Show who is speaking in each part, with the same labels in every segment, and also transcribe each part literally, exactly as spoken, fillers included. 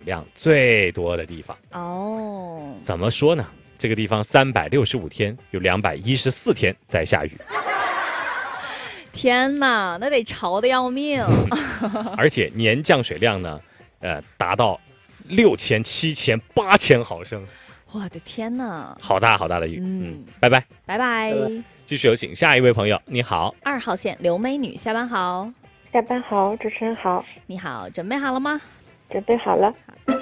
Speaker 1: 量最多的地方。
Speaker 2: 哦，
Speaker 1: 怎么说呢？这个地方三百六十五天有两百一十四天在下雨。
Speaker 2: 天哪，那得潮的要命。
Speaker 1: 而且年降水量呢，呃，达到六千、七千、八千毫升。
Speaker 2: 我的天哪，
Speaker 1: 好大好大的雨。
Speaker 2: 嗯，
Speaker 1: 嗯，拜拜，
Speaker 2: 拜拜。
Speaker 1: 继续有请下一位朋友。你好，
Speaker 2: 二号线刘美女，下班好。
Speaker 3: 下班好，主持人好。
Speaker 2: 你好，准备好了吗？
Speaker 3: 准备好了。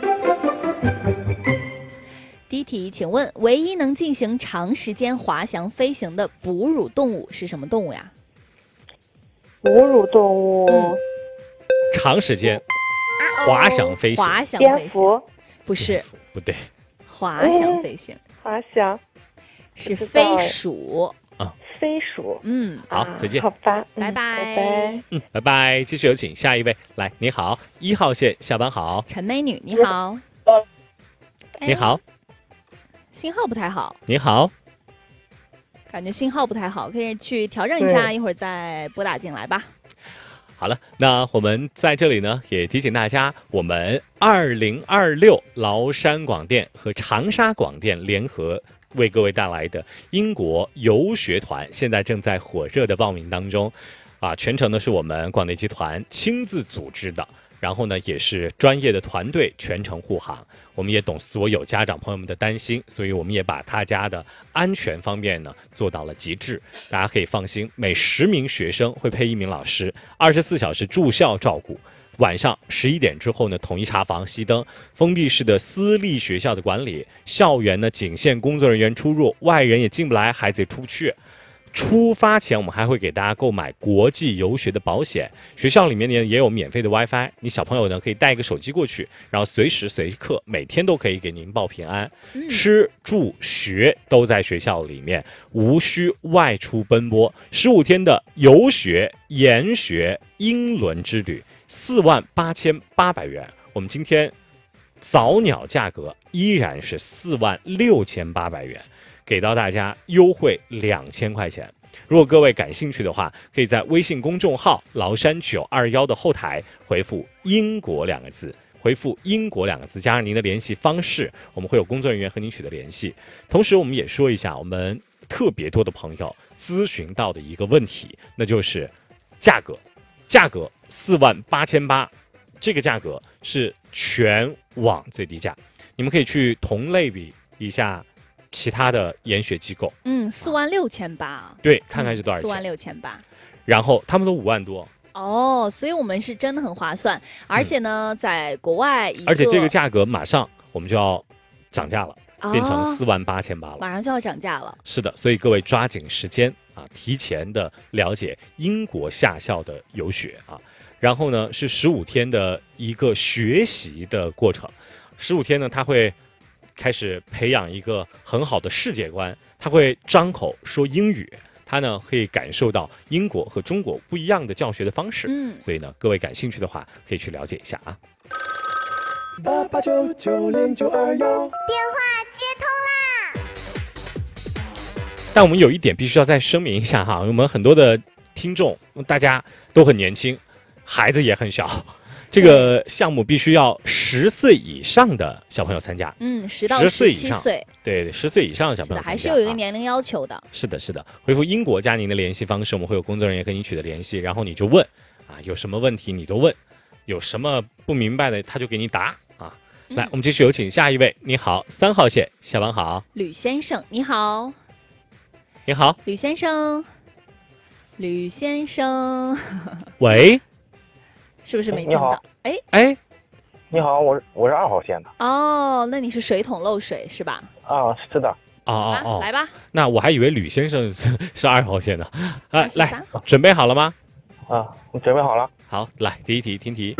Speaker 2: 第一题，请问唯一能进行长时间滑翔飞行的哺乳动物是什么动物呀？
Speaker 3: 哺乳动物。
Speaker 2: 嗯、
Speaker 1: 长时间滑翔飞行。
Speaker 2: 滑翔飞行。
Speaker 3: 蝙蝠？
Speaker 2: 不是，
Speaker 1: 不对。
Speaker 2: 滑翔飞行。
Speaker 3: 滑翔
Speaker 2: 是飞鼠。
Speaker 1: 啊，
Speaker 3: 飞鼠。
Speaker 2: 嗯，
Speaker 1: 好，再见。
Speaker 3: 好吧，
Speaker 2: 拜拜，
Speaker 3: 拜拜。
Speaker 1: 嗯，拜拜。继续有请下一位。来，你好，一号线，下班好。
Speaker 2: 陈美女，你好。
Speaker 1: 你好。
Speaker 2: 信号不太好。
Speaker 1: 你好。
Speaker 2: 感觉信号不太好，可以去调整一下，一会儿再拨打进来吧。
Speaker 1: 好了，那我们在这里呢，也提醒大家，我们二零二六崂山广电和长沙广电联合为各位带来的英国游学团，现在正在火热的报名当中，啊，全程呢是我们广电集团亲自组织的，然后呢也是专业的团队全程护航。我们也懂所有家长朋友们的担心，所以我们也把他家的安全方面呢做到了极致。大家可以放心，每十名学生会配一名老师，二十四小时住校照顾。晚上十一点之后呢，统一查房、熄灯。封闭式的私立学校的管理，校园呢仅限工作人员出入，外人也进不来，孩子也出不去。出发前我们还会给大家购买国际游学的保险，学校里面呢也有免费的 WiFi， 你小朋友呢可以带一个手机过去，然后随时随刻每天都可以给您报平安。嗯、吃住学都在学校里面，无需外出奔波。十五天的游学研学英伦之旅，四万八千八百元。我们今天早鸟价格依然是四万六千八百元。给到大家优惠两千块钱。如果各位感兴趣的话，可以在微信公众号崂山九二一的后台回复英国两个字，回复英国两个字加上您的联系方式，我们会有工作人员和您取得联系。同时我们也说一下我们特别多的朋友咨询到的一个问题，那就是价格。价格四万八千八，这个价格是全网最低价，你们可以去同类比一下其他的研学机构。
Speaker 2: 嗯，四万六千八。
Speaker 1: 对，看看是多少钱。
Speaker 2: 四万六千八。
Speaker 1: 然后他们都五万多。
Speaker 2: 哦，所以我们是真的很划算，而且呢，嗯、在国外一个，
Speaker 1: 而且这个价格马上我们就要涨价了，
Speaker 2: 哦、
Speaker 1: 变成四万八千八了，
Speaker 2: 马上就要涨价了。
Speaker 1: 是的，所以各位抓紧时间啊，提前的了解英国夏校的游学啊。然后呢，是十五天的一个学习的过程，十五天呢，他会开始培养一个很好的世界观，他会张口说英语，他呢可以感受到英国和中国不一样的教学的方式。嗯，所以呢，各位感兴趣的话，可以去了解一下啊。八八九九零九二幺，电话接通啦！但我们有一点必须要再声明一下哈，我们很多的听众大家都很年轻，孩子也很小。这个项目必须要十岁以上的小朋友参加，
Speaker 2: 嗯，十到十七岁，
Speaker 1: 对，十岁以上的小朋友参加，
Speaker 2: 还是有一个年龄要求的。
Speaker 1: 啊、是的，是的。回复英国加您的联系方式，我们会有工作人员跟你取得联系，然后你就问啊，有什么问题你都问，有什么不明白的他就给你答啊。嗯、来，我们继续有请下一位。你好，三号线，下班好，
Speaker 2: 吕先生，你好，
Speaker 1: 你好，
Speaker 2: 吕先生，吕先生，
Speaker 1: 喂。
Speaker 2: 是不是没听到？哎
Speaker 1: 哎，
Speaker 4: 你好，我是我是二号线的。
Speaker 2: 哦，那你是水桶漏水是吧？
Speaker 4: 啊，是的。
Speaker 1: 哦哦哦，
Speaker 2: 来吧。
Speaker 1: 那我还以为吕先生是二号线的。啊，来，准备好了吗？
Speaker 4: 啊，我准备好了。
Speaker 1: 好，来第一题，听题。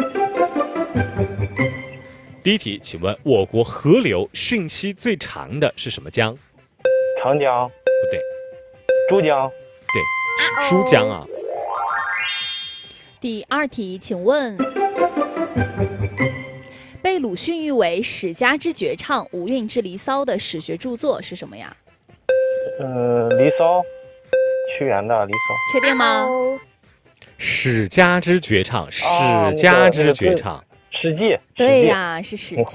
Speaker 1: 第一题，请问我国河流汛期最长的是什么江？
Speaker 4: 长江。
Speaker 1: 不对。
Speaker 4: 珠江。
Speaker 1: 对，是珠江啊。
Speaker 2: 第二题，请问被鲁迅誉为史家之绝唱、无韵之离骚的史学著作是什么呀？
Speaker 4: 呃，离骚，屈原的离骚。
Speaker 2: 确定吗？
Speaker 1: 史家之绝唱，史家之绝唱，
Speaker 4: 《史记》。
Speaker 2: 对呀，是《史记》。